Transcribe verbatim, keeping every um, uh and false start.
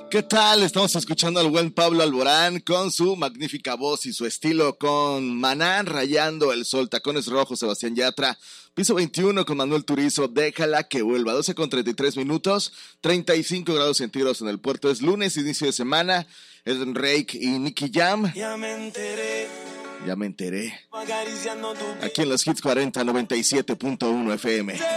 ¿Qué tal? Estamos escuchando al buen Pablo Alborán con su magnífica voz y su estilo con Maná, Rayando el Sol, Tacones Rojos, Sebastián Yatra, Piso veintiuno con Manuel Turizo, Déjala que vuelva, doce con treinta y tres minutos, treinta y cinco grados centígrados en el puerto, es lunes, inicio de semana, Eden Rake y Nicky Jam. Ya me enteré. Ya me enteré. Aquí en los Hits cuarenta, noventa y siete punto uno F M.